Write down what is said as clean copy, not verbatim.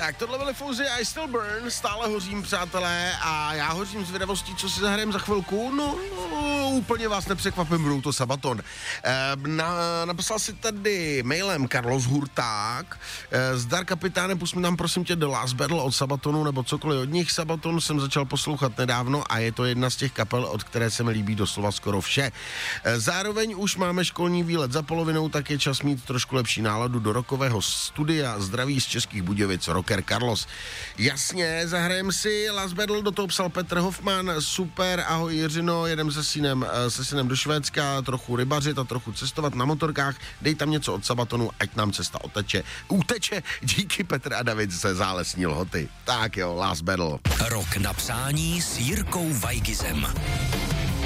Tak, tohle byly Fouzy I Still Burn, stále hořím, přátelé, a já hořím zvědavostí, co si zahrajem za chvilku. No, úplně vás nepřekvapím, budou to Sabaton. Napsal si tady mailem Carlos Hurták. Zdar kapitáne, pusť mi tam prosím tě The Last Battle od Sabatonu, nebo cokoliv od nich. Sabaton jsem začal poslouchat nedávno a je to jedna z těch kapel, od které se mi líbí doslova skoro vše. Zároveň už máme školní výlet za polovinou, tak je čas mít trošku lepší náladu do rockového studia. Zdraví z Českých Budějovic, rocker Carlos. Jasně, zahrajem si Last Battle, do toho psal Petr Hoffman, super, ahoj Jiřino, jedem se synem do Švédska, trochu rybařit a trochu cestovat na motorkách, dej tam něco od Sabatonu, ať nám cesta uteče, díky Petr a David ze Zálesní Lhoty. Tak jo, Last Battle. Rok na přání s Jirkou Vajgizem.